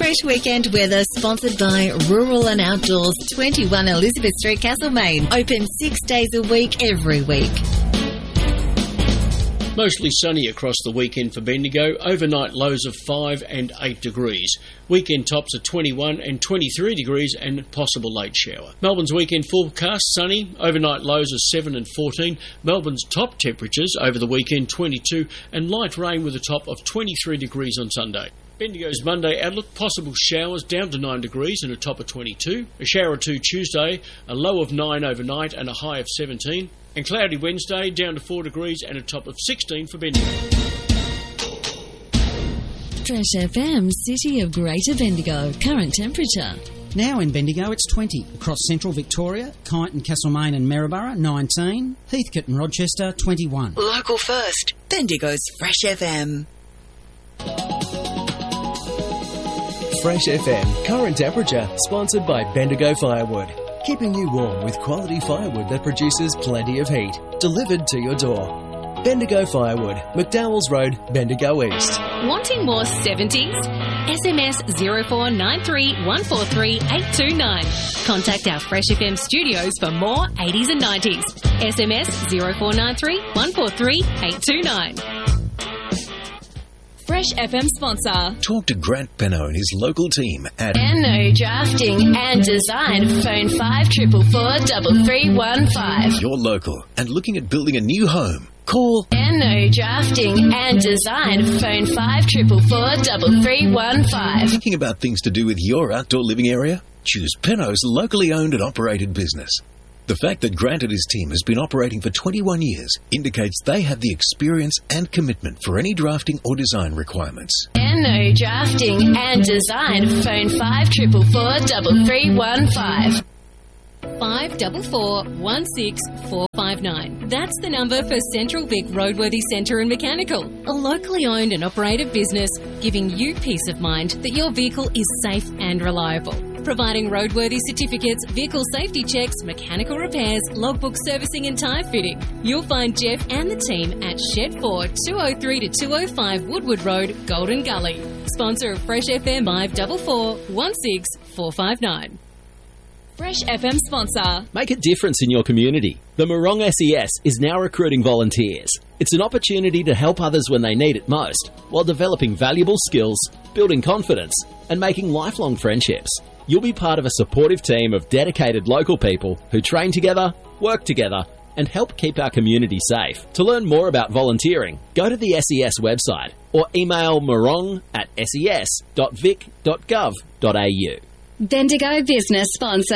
Fresh weekend weather sponsored by Rural and Outdoors, 21 Elizabeth Street, Castlemaine. Open 6 days a week, every week. Mostly sunny across the weekend for Bendigo. Overnight lows of 5 and 8 degrees. Weekend tops are 21 and 23 degrees and possible late shower. Melbourne's weekend forecast sunny. Overnight lows of 7 and 14. Melbourne's top temperatures over the weekend 22 and light rain with a top of 23 degrees on Sunday. Bendigo's Monday outlook, possible showers down to 9 degrees and a top of 22. A shower or two Tuesday, a low of 9 overnight and a high of 17. And cloudy Wednesday, down to 4 degrees and a top of 16 for Bendigo. Fresh FM, City of Greater Bendigo. Current temperature. Now in Bendigo, it's 20. Across central Victoria, Kyneton, Castlemaine and Maryborough, 19. Heathcote and Rochester, 21. Local first. Bendigo's Fresh FM. Fresh FM, current temperature, sponsored by Bendigo Firewood. Keeping you warm with quality firewood that produces plenty of heat. Delivered to your door. Bendigo Firewood, McDowell's Road, Bendigo East. Wanting more 70s? SMS 0493 143 829. Contact our Fresh FM studios for more 80s and 90s. SMS 0493 143 829. Fresh FM sponsor. Talk to Grant Penno and his local team at NO Drafting and Design. Phone 5444 3315. You're local and looking at building a new home. Call NO Drafting and Design. Phone 5444 3315. Thinking about things to do with your outdoor living area? Choose Penno's locally owned and operated business. The fact that Grant and his team has been operating for 21 years indicates they have the experience and commitment for any drafting or design requirements. NO Drafting and Design. Phone 5444 3315. 544 16459. That's the number for Central Vic Roadworthy Centre and Mechanical, a locally owned and operated business giving you peace of mind that your vehicle is safe and reliable. Providing roadworthy certificates, vehicle safety checks, mechanical repairs, logbook servicing and tyre fitting. You'll find Jeff and the team at Shed 4, 203 to 205 Woodward Road, Golden Gully. Sponsor of Fresh FM, 544 16459. Fresh FM sponsor. Make a difference in your community. The Morong SES is now recruiting volunteers. It's an opportunity to help others when they need it most, while developing valuable skills, building confidence, and making lifelong friendships. You'll be part of a supportive team of dedicated local people who train together, work together, and help keep our community safe. To learn more about volunteering, go to the SES website or email morong@ses.vic.gov.au. Bendigo Business sponsor.